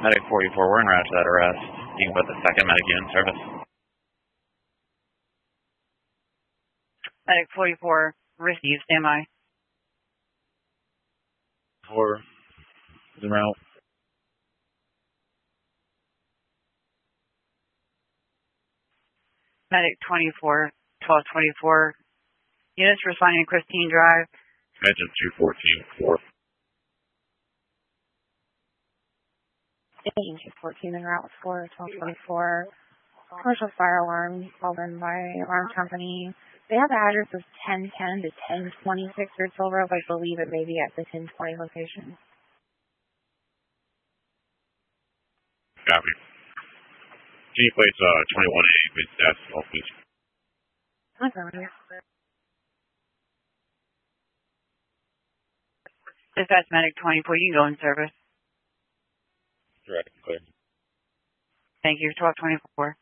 Medic 44, we're en route to that arrest. You can put the second medic in service. Medic 44, receive, stand by. 4, is en route. Medic 24, 1224, units responding to Christine Drive. Engine 214, 4. Engine 214 en route for 1224. Commercial fire alarm called in by alarm company. They have the address of 1010 to 1026 Ridgeville Road. I believe it may be at the 1020 location. Copy. G plates 21A, mid stats, all please. Affirmative. Dispatch Medic 24, you can go in service. Direct, clear. Thank you, 1224.